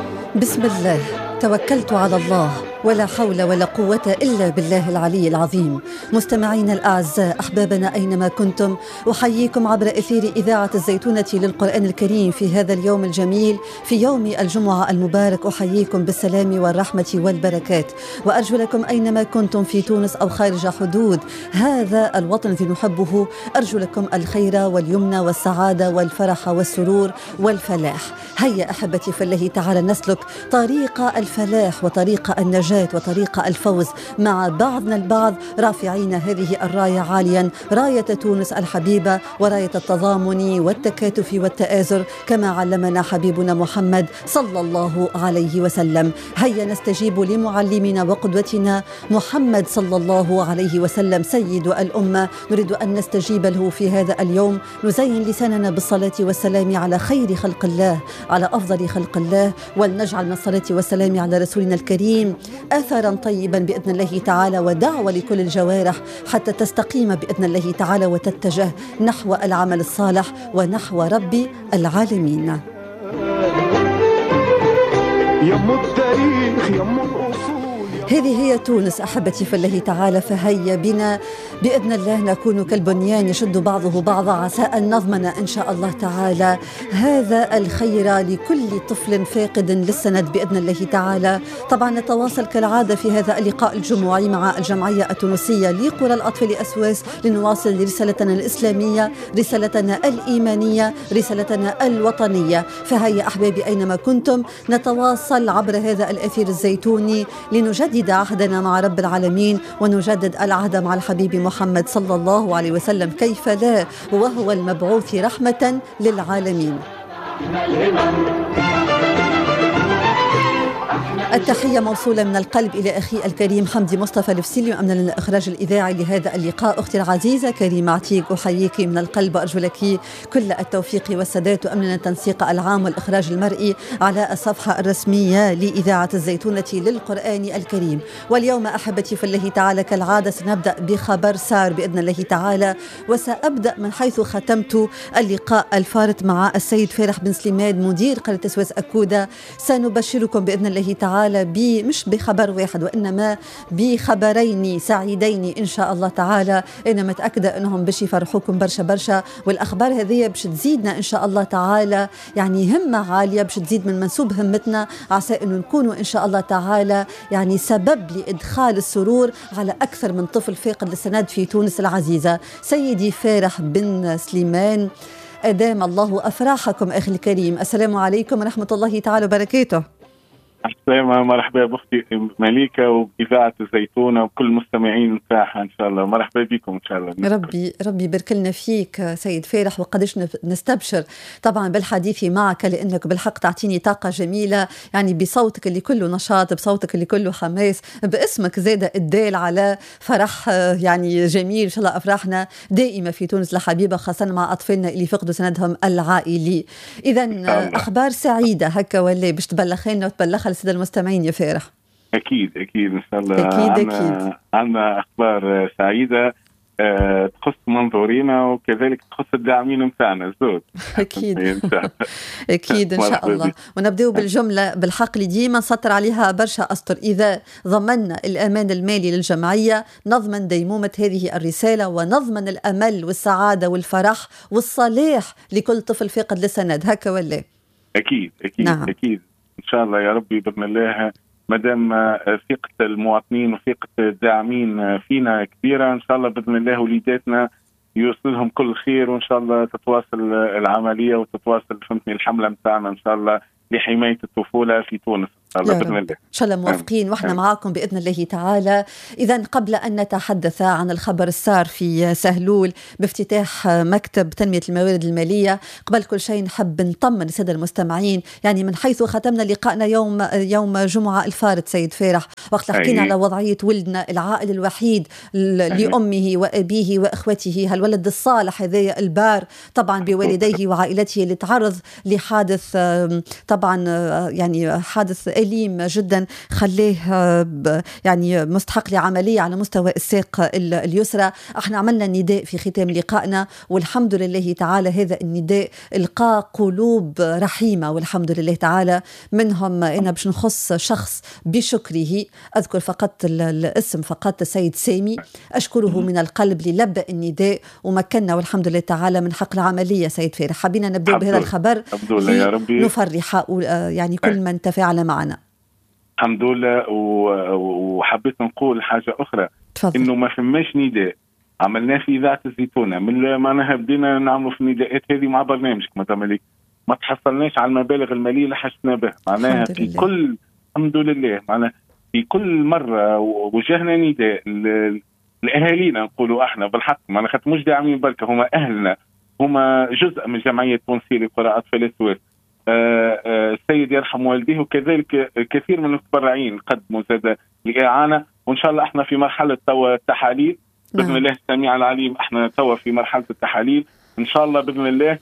بسم الله توكلت على الله ولا حول ولا قوة إلا بالله العلي العظيم. مستمعينا الأعزاء أحبابنا أينما كنتم، أحييكم عبر أثير إذاعة الزيتونة للقرآن الكريم في هذا اليوم الجميل، في يوم الجمعة المبارك. أحييكم بالسلام والرحمة والبركات، وأرجو لكم أينما كنتم في تونس أو خارج حدود هذا الوطن الذي نحبه، أرجو لكم الخير واليمن والسعادة والفرح والسرور والفلاح. هيا أحبتي في الله تعالى نسلك طريق الفلاح وطريق النجاة وطريق الفوز مع بعضنا البعض، رافعين هذه الراية عاليا، راية تونس الحبيبة وراية التضامن والتكاتف والتآزر كما علمنا حبيبنا محمد صلى الله عليه وسلم. هيا نستجيب لمعلمنا وقدوتنا محمد صلى الله عليه وسلم سيد الأمة، نريد أن نستجيب له في هذا اليوم، نزين لساننا بالصلاة والسلام على خير خلق الله، على أفضل خلق الله، ولنجعل من الصلاة والسلام على رسولنا الكريم أثرا طيبا بإذن الله تعالى، ودعوة لكل الجوارح حتى تستقيم بإذن الله تعالى وتتجه نحو العمل الصالح ونحو رب العالمين. يم التاريخ يم الأصول، هذه هي تونس أحبتي في الله تعالى. فهيا بنا بإذن الله نكون كالبنيان يشد بعضه بعضا، عسى أن نضمن إن شاء الله تعالى هذا الخير لكل طفل فاقد للسند بإذن الله تعالى. طبعا نتواصل كالعادة في هذا اللقاء الجمعي مع الجمعية التونسية لقرى الأطفال أسواس لنواصل رسالتنا الإسلامية، رسالتنا الإيمانية، رسالتنا الوطنية. فهيا أحبابي أينما كنتم نتواصل عبر هذا الأثير الزيتوني لنجدد عهدنا مع رب العالمين ونجدد العهد مع الحبيب محمد صلى الله عليه وسلم، كيف لا وهو المبعوث رحمة للعالمين. التحية موصولة من القلب إلى أخي الكريم حمدي مصطفى الفسيلي، وأمنا لنا الإخراج الإذاعي لهذا اللقاء. أختي العزيزة كريمة عتيق أحييك من القلب وأرجو لك كل التوفيق والسداد، وأمنا لنا التنسيق العام والإخراج المرئي على الصفحة الرسمية لإذاعة الزيتونة للقرآن الكريم. واليوم أحبتي في الله تعالى كالعادة سنبدأ بخبر سار بإذن الله تعالى، وسأبدأ من حيث ختمت اللقاء الفارط مع السيد فارح بن سليمان مدير قرية أسواس أكودة. سنبشركم بإذن الله تعالى مش بخبر واحد وإنما بخبرين سعيدين إن شاء الله تعالى. أنا متأكدة أنهم باش يفرحوكم برشا برشا، والأخبار هذه باش تزيدنا إن شاء الله تعالى يعني همة عالية، باش تزيد من منسوب همتنا، عسى أنه نكونوا إن شاء الله تعالى يعني سبب لإدخال السرور على أكثر من طفل فاقد للسند في تونس العزيزة. سيدي فارح بن سليمان أدام الله أفراحكم أخي الكريم، السلام عليكم ورحمة الله تعالى وبركاته. السلام، مرحبا بأختي مليكة وبإذاعة الزيتونة وكل المستمعين متاعها إن شاء الله. مرحبا بكم إن شاء الله. ربي يبارك لنا فيك سيد فارح، وقدش نستبشر طبعا بالحديث معك، لأنك بالحق تعطيني طاقة جميلة يعني بصوتك اللي كله نشاط، بصوتك اللي كله حماس، باسمك زادة الدال على فرح يعني جميل. إن شاء الله أفراحنا دائمة في تونس الحبيبة، خاصة مع أطفالنا اللي فقدوا سندهم العائلي. إذا أخبار سعيدة هكا ولا باش تبلغينا وتبلغها للسادة المستمعين يا فارح؟ أكيد إن شاء الله. أكيد عنا أخبار سعيدة تخص منظورينا وكذلك تخص الداعمين متاعنا الزود. أكيد إن شاء الله. ونبدأ بالجملة بالحق اللي ديما نسطر عليها برشا أسطر، إذا ضمننا الأمان المالي للجمعية نضمن ديمومة هذه الرسالة، ونضمن الأمل والسعادة والفرح والصلاح لكل طفل فاقد للسند، هكا ولا؟ أكيد نعم. أكيد إن شاء الله يا ربي بإذن الله. مدام ثقة المواطنين وثقة الداعمين فينا كبيرة، إن شاء الله بإذن الله وليداتنا يوصلهم كل خير، وإن شاء الله تتواصل العملية وتتواصل الحملة متاعنا إن شاء الله لحماية الطفولة في تونس إن شاء الله موافقين وإحنا معاكم بإذن الله تعالى. إذن قبل أن نتحدث عن الخبر السار في سهلول بافتتاح مكتب تنمية الموارد المالية، قبل كل شيء نحب نطمن السادة المستمعين يعني من حيث ختمنا لقائنا يوم جمعة الفارط سيد فارح، وقت حكينا على وضعية ولدنا العائل الوحيد لأمه وأبيه وإخوته، هالولد الصالح هذا البار طبعا بوالديه وعائلته اللي تعرض لحادث طبعا يعني حادث أليم جدا خليه يعني مستحق لعملية على مستوى الساق اليسرى. احنا عملنا نداء في ختام لقائنا، والحمد لله تعالى هذا النداء القى قلوب رحيمة والحمد لله تعالى. منهم أنا باش نخص شخص بشكره، أذكر فقط الاسم فقط، السيد سامي، أشكره من القلب للبى النداء ومكننا والحمد لله تعالى من حق العملية. سيد فارح حبينا نبدأ بهذا الخبر نفرح يعني كل من تفاعل معنا. الحمد لله. وحبيت نقول حاجة أخرى، تفضل. إنه ما فماش نداء عملناه في إذاعة الزيتونة من معناها بدينا نعمل في النداءات هذه مع برنامجك ما تحصلناش على المبالغ المالية اللي حسنا بها، معناها في كل الحمد لله معناها في كل مرة وجهنا نداء لأهالينا، نقولوا احنا بالحق ما خاطر مش داعمين بركة، هما أهلنا، هما جزء من جمعية التونسية لقراء أطفال السويس. السيد يرحم والديه، وكذلك كثير من المتبرعين قدموا زاد لإعانة، وإن شاء الله احنا في مرحلة توا التحاليل بإذن الله السميع العليم. احنا توا في مرحلة التحاليل إن شاء الله بإذن الله.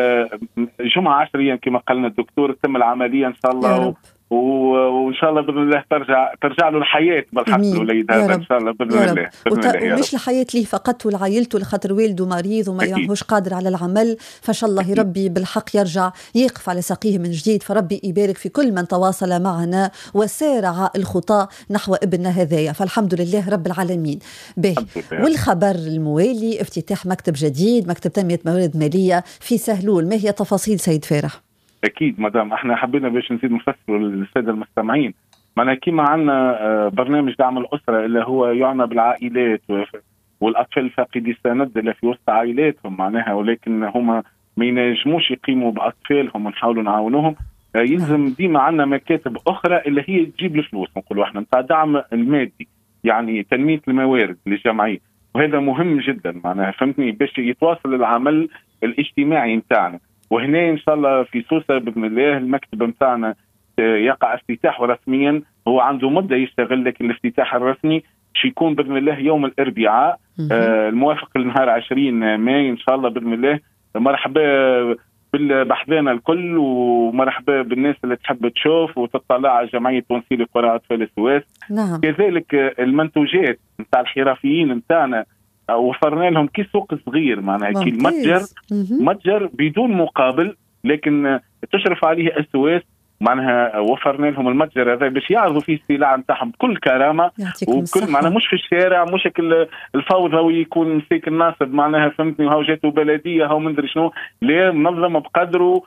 جمعة 10 أيام كما قالنا الدكتور تم العملية إن شاء الله، وإن شاء الله بإذن الله ترجع له الحياة بالحق الوليد هذا إن شاء الله بإذن الله. ومش الحياة ليه فقط ولعائلته، لخاطر والده مريض وما يهوش قادر على العمل، فإن شاء الله ربي بالحق يرجع يقف على ساقيه من جديد. فربي يبارك في كل من تواصل معنا وسارع الخطى نحو ابننا هذايا، فالحمد لله رب العالمين. به والخبر الموالي افتتاح مكتب جديد، مكتب تنمية موارد مالية في سهلول، ما هي تفاصيل سيد فارح؟ أكيد مدام، احنا حبينا باش نزيد نفسر للسادة المستمعين، معنا كيما عندنا برنامج دعم الأسرة اللي هو يعنى بالعائلات والأطفال الفاقدي السند اللي في وسط عائلاتهم معناها، ولكن هما ما ينجموش يقيموا بأطفالهم ونحاولوا نعاونوهم. يلزم ديما عندنا مكاتب أخرى اللي هي تجيب الفلوس، نقولوا احنا نتاع دعم المادي، يعني تنمية الموارد للجمعية، وهذا مهم جدا معناها فهمتني باش يتواصل العمل الاجتماعي نتاعنا. وهنا إن شاء الله في سوسة بإذن الله المكتب متاعنا يقع افتتاحه رسميا، هو عنده مدة يشتغل، لكن الافتتاح الرسمي يكون بإذن الله يوم الأربعاء الموافق لنهار 20 ماي إن شاء الله بإذن الله. مرحبا بحذانا الكل، ومرحبا بالناس اللي تحب تشوف وتطلع على جمعية التونسية لقراء أطفال السويس. نعم. كذلك المنتوجات نتاع الحرفيين نتاعنا وفرنا لهم كي سوق صغير معناها كي متجر بدون مقابل، لكن تشرف عليه السويس معناها وفرنا لهم المتجر هذا باش يعرضوا فيه السلع نتاعهم بكل كرامه وكل معناها مش في الشارع، مش الفوضى ويكون مسيك الناصب معناها فهمتني، وهو جاته بلديه هو مندري شنو، لا منظمه بقدره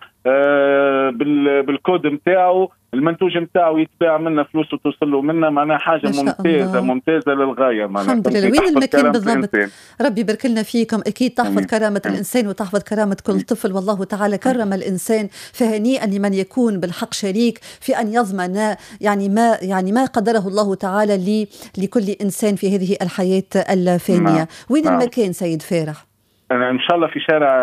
بالكود نتاعو، المنتوج نتاعو يتباع منا فلوس وتوصل له منا، معناها حاجه ممتازه للغايه معناها. الحمد لله. وين المكان بالضبط؟ ربي يبارك لنا فيكم. اكيد تحفظ كرامه الانسان وتحفظ كرامه كل طفل، والله تعالى كرم الانسان، فهنيئا لمن يكون بالحق شريك في ان يضمن يعني ما قدره الله تعالى لكل انسان في هذه الحياه الفانيه. وين المكان سيد فارح؟ إن شاء الله في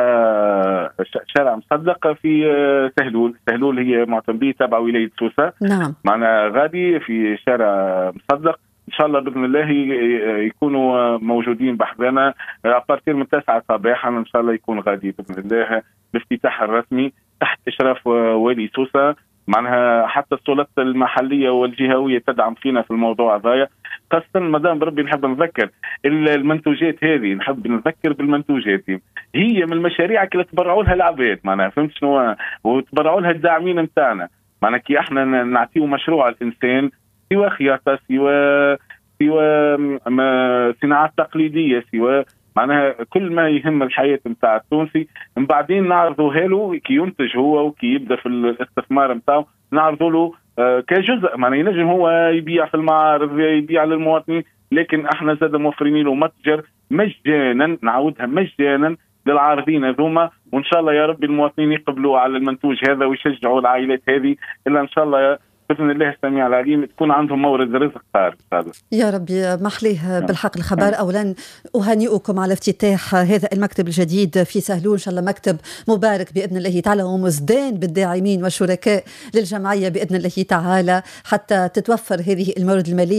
شارع مصدق في سهلول هي معتمدية تبع ولاية سوسة. نعم. معنا غادي في شارع مصدق إن شاء الله بإذن الله يكونوا موجودين بحذنا أبارتير من 9 صباحا إن شاء الله يكون غادي بإذن الله بافتتاح الرسمي تحت إشراف والي سوسة. معناها حتى السلطات المحلية والجهوية تدعم فينا في الموضوع هذا، خاصة مدام بربي نحب نذكر المنتوجات هذه، نحب نذكر بالمنتوجات هي من المشاريع اللي تبرعوا لها العباد معناها فهمت شنو، وتبرعوا لها الداعمين نتاعنا معناها كي احنا نعطيو مشروع الإنسان سوى خياطة سوى صناعات تقليدية سوى معناها كل ما يهم الحياة نتاع التونسي، من بعدين نعرضوها له كي ينتج هو وكي يبدأ في الاستثمار نتاعو، نعرضوا له كجزء معناها ينجم هو يبيع في المعارض يبيع للمواطنين، لكن احنا زاد موفرين له متجر مجانا، نعودها مجانا للعارضين هذوما، وان شاء الله يا رب المواطنين يقبلوا على المنتوج هذا ويشجعوا العائلات هذه، الا ان شاء الله بإذن الله السميع العليم تكون عندهم مورد رزق صار يا ربي. محليه بالحق الخبر. أولا أهنئكم على افتتاح هذا المكتب الجديد في سهلول، إن شاء الله مكتب مبارك بإذن الله تعالى ومزدان بالداعمين والشركاء للجمعية بإذن الله تعالى حتى تتوفر هذه الموارد المالية